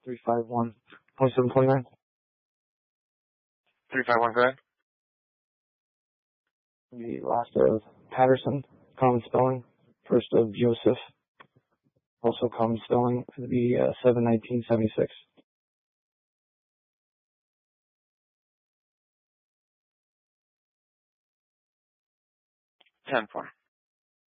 351 2729. 351, go ahead. The last of Patterson, common spelling. First of Joseph, also common spelling. The 7/19/76. 10-4.